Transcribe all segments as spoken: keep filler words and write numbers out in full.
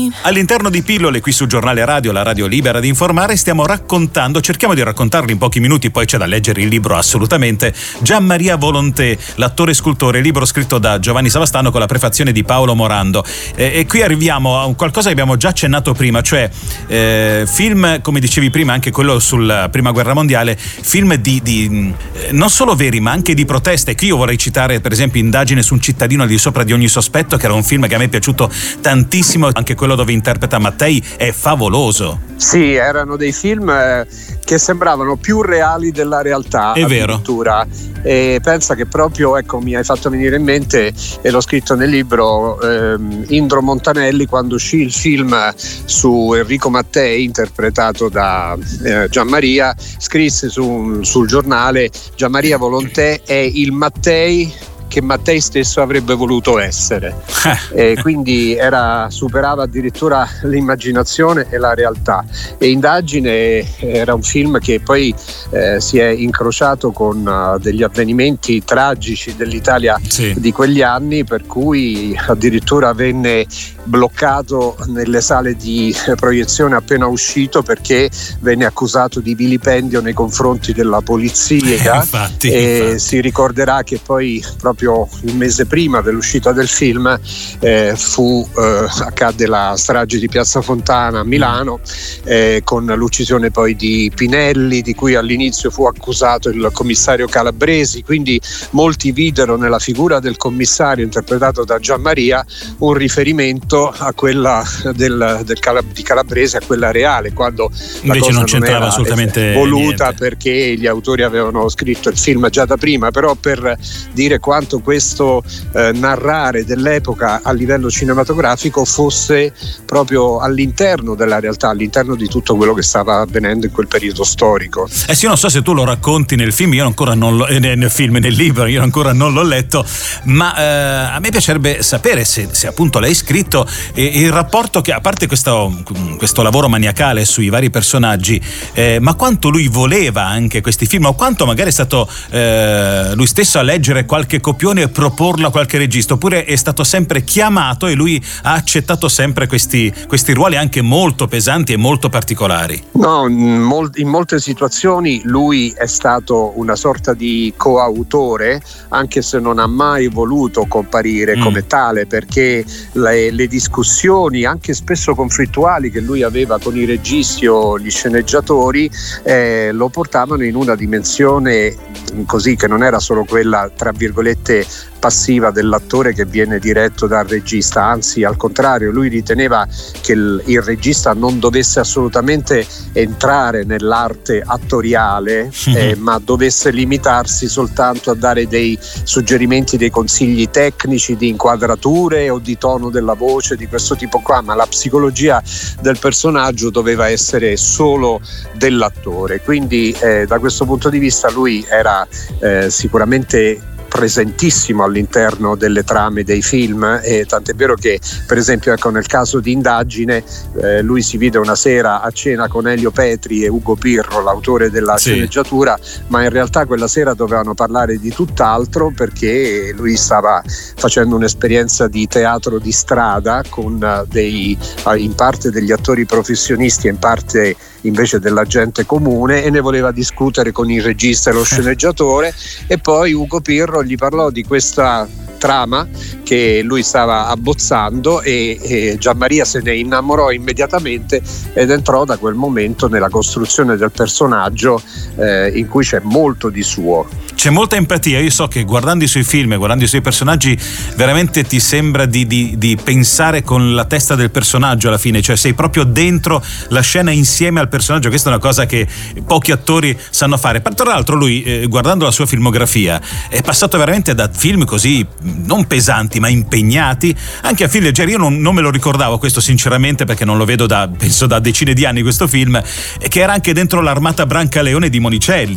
All'interno di Pillole, qui su Giornale Radio, la radio libera di informare, stiamo raccontando, cerchiamo di raccontarlo in pochi minuti, poi c'è da leggere il libro assolutamente, Gianmaria Volonté, l'attore scultore, libro scritto da Giovanni Savastano con la prefazione di Paolo Morando. E, e qui arriviamo a un qualcosa che abbiamo già accennato prima, cioè eh, film, come dicevi prima, anche quello sulla Prima Guerra Mondiale, film di, di non solo veri ma anche di protesta. E qui io vorrei citare per esempio Indagine su un cittadino al di sopra di ogni sospetto, che era un film che a me è piaciuto tantissimo, anche quello dove interpreta Mattei è favoloso. Sì, erano dei film eh, che sembravano più reali della realtà. È addirittura. Vero. E pensa che proprio, ecco, mi hai fatto venire in mente, e l'ho scritto nel libro, ehm, Indro Montanelli, quando uscì il film su Enrico Mattei interpretato da eh, Gianmaria, scrisse su, sul giornale: Gianmaria Volonté è il Mattei che Mattei stesso avrebbe voluto essere. E quindi era, superava addirittura l'immaginazione e la realtà. E Indagine era un film che poi eh, si è incrociato con uh, degli avvenimenti tragici dell'Italia, sì, di quegli anni, per cui addirittura venne bloccato nelle sale di proiezione appena uscito perché venne accusato di vilipendio nei confronti della polizia. Eh, infatti, e infatti. Si ricorderà che poi proprio il mese prima dell'uscita del film eh, fu eh, accadde la strage di Piazza Fontana a Milano, eh, con l'uccisione poi di Pinelli, di cui all'inizio fu accusato il commissario Calabresi. Quindi molti videro nella figura del commissario interpretato da Gianmaria un riferimento a quella del, del Cala, di Calabrese, a quella reale, quando la invece cosa non c'entrava non assolutamente voluta niente, perché gli autori avevano scritto il film già da prima. Però per dire quanto questo eh, narrare dell'epoca a livello cinematografico fosse proprio all'interno della realtà, all'interno di tutto quello che stava avvenendo in quel periodo storico. Eh sì, io non so se tu lo racconti nel film, io ancora non lo, eh, nel film, nel libro, io ancora non l'ho letto, ma eh, a me piacerebbe sapere se, se appunto l'hai scritto, e il rapporto che, a parte questo, questo lavoro maniacale sui vari personaggi, eh, ma quanto lui voleva anche questi film, o quanto magari è stato eh, lui stesso a leggere qualche copione e proporlo a qualche regista, oppure è stato sempre chiamato e lui ha accettato sempre questi, questi ruoli anche molto pesanti e molto particolari. No, in, mol- in molte situazioni lui è stato una sorta di coautore, anche se non ha mai voluto comparire mm. come tale, perché le, le discussioni anche spesso conflittuali che lui aveva con i registi o gli sceneggiatori eh, lo portavano in una dimensione così che non era solo quella tra virgolette passiva dell'attore che viene diretto dal regista, anzi al contrario, lui riteneva che il, il regista non dovesse assolutamente entrare nell'arte attoriale, eh, ma dovesse limitarsi soltanto a dare dei suggerimenti, dei consigli tecnici di inquadrature o di tono della voce, di questo tipo qua, ma la psicologia del personaggio doveva essere solo dell'attore. Quindi eh, da questo punto di vista lui era eh, sicuramente presentissimo all'interno delle trame dei film, e tant'è vero che per esempio ecco nel caso di Indagine eh, lui si vide una sera a cena con Elio Petri e Ugo Pirro, l'autore della sì. sceneggiatura, ma in realtà quella sera dovevano parlare di tutt'altro, perché lui stava facendo un'esperienza di teatro di strada con dei in parte degli attori professionisti e in parte invece della gente comune, e ne voleva discutere con il regista e lo sceneggiatore. E poi Ugo Pirro gli parlò di questa trama che lui stava abbozzando e, e Gianmaria se ne innamorò immediatamente ed entrò da quel momento nella costruzione del personaggio eh, in cui c'è molto di suo. C'è molta empatia, io so che guardando i suoi film, guardando i suoi personaggi, veramente ti sembra di, di, di pensare con la testa del personaggio alla fine, cioè sei proprio dentro la scena insieme al personaggio. Questa è una cosa che pochi attori sanno fare. Tra l'altro lui, eh, guardando la sua filmografia, è passato veramente da film così non pesanti ma impegnati anche a film leggeri. Io non, non me lo ricordavo questo sinceramente, perché non lo vedo da penso da decine di anni questo film, che era anche dentro l'Armata Brancaleone di Monicelli.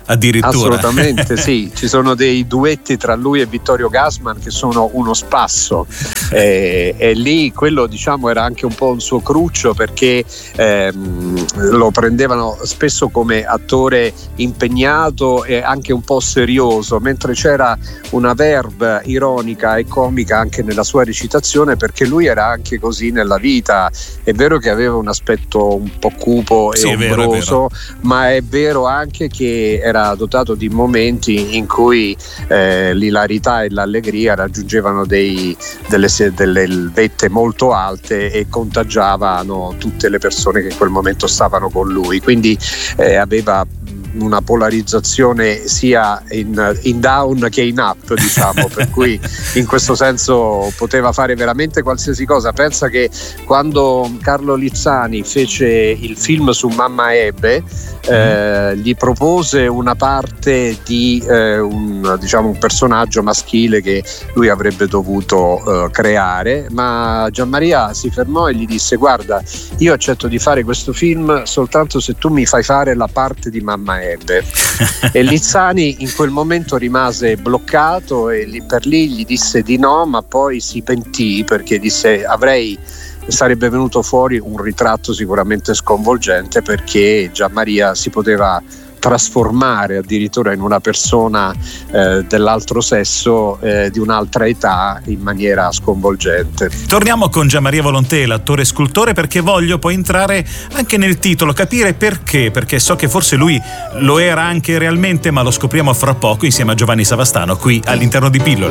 addirittura. Assolutamente sì, ci sono dei duetti tra lui e Vittorio Gassman che sono uno spasso, e, e lì quello diciamo era anche un po' un suo cruccio, perché ehm, lo prendevano spesso come attore impegnato e anche un po' serioso, mentre c'era una verve ironica e comica anche nella sua recitazione, perché lui era anche così nella vita. È vero che aveva un aspetto un po' cupo e sì, ombroso, è vero, è vero. ma è vero anche che era dotato di momenti in cui eh, l'ilarità e l'allegria raggiungevano dei, delle, delle vette molto alte e contagiavano tutte le persone che in quel momento stavano con lui, quindi eh, aveva una polarizzazione sia in, in down che in up, diciamo, per cui in questo senso poteva fare veramente qualsiasi cosa. Pensa che quando Carlo Lizzani fece il film su Mamma Ebbe, eh, gli propose una parte di eh, un, diciamo, un personaggio maschile che lui avrebbe dovuto eh, creare, ma Gianmaria si fermò e gli disse: guarda, io accetto di fare questo film soltanto se tu mi fai fare la parte di Mamma Ebbe. E Lizzani in quel momento rimase bloccato e lì per lì gli disse di no, ma poi si pentì, perché disse: avrei sarebbe venuto fuori un ritratto sicuramente sconvolgente, perché Gianmaria si poteva trasformare addirittura in una persona eh, dell'altro sesso, eh, di un'altra età, in maniera sconvolgente. Torniamo con Gianmaria Volonté, l'attore scultore, perché voglio poi entrare anche nel titolo, capire perché, perché so che forse lui lo era anche realmente, ma lo scopriamo fra poco insieme a Giovanni Savastano qui all'interno di Pillole.